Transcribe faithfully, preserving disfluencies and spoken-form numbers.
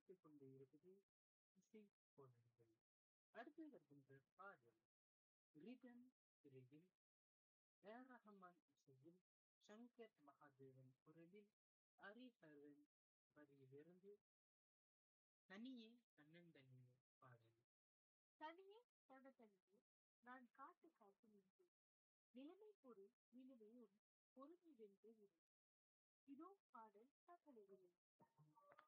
ஒலித்துக் கொண்டு இருக்குது இசை கோலங்கள். அடுத்து வருகின்ற பாடல் ரிதம் திரையில் ஏர் ரஹ்மான் இசையில் சங்கர் மகாதேவன் குரலில் ஹரிஹரன் வரியிலிருந்து தனியே தன்னந்தனியே பாடல். தனியே தொட தனியே நான் காட்டு காத்து நின்றேன். நிலைமை பொருள் நிலுவையும் பொறுமை வென்று விடும். இதோ பாடல் தகவல்களில்